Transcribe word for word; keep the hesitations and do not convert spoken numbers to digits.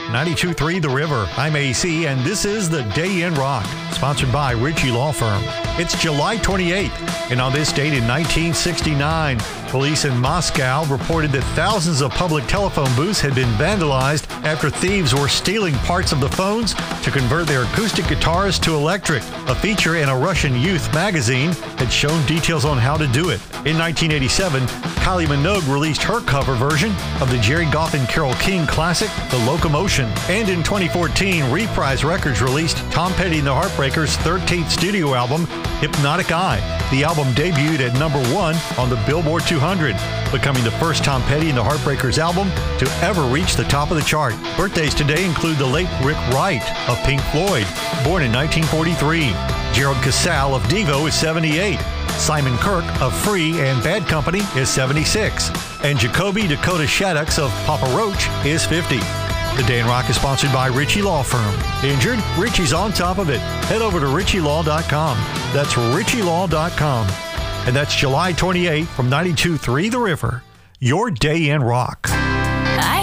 ninety-two point three The River. I'm A C, and this is The Day in Rock, sponsored by Ritchie Law Firm. It's July twenty-eighth, and on this date in nineteen sixty-nine, police in Moscow reported that thousands of public telephone booths had been vandalized after thieves were stealing parts of the phones to convert their acoustic guitars to electric. A feature in a Russian youth magazine had shown details on how to do it. In nineteen eighty-seven, Kylie Minogue released her cover version of the Jerry Goff and Carole King classic, The Locomotion. And in twenty fourteen, Reprise Records released Tom Petty and the Heartbreakers' thirteenth studio album, Hypnotic Eye. The album debuted at number one on the Billboard two hundred, becoming the first Tom Petty and the Heartbreakers album to ever reach the top of the chart. Birthdays today include the late Rick Wright of Pink Floyd, born in nineteen forty-three. Gerald Casale of Devo is seventy-eight. Simon Kirk of Free and Bad Company is seventy-six. And Jacoby Dakota Shaddux of Papa Roach is fifty. The Day in Rock is sponsored by Ritchie Law Firm. Injured? Ritchie's on top of it. Head over to ritchie law dot com. That's ritchie law dot com. And that's July twenty-eighth from ninety-two point three The River. Your Day in Rock.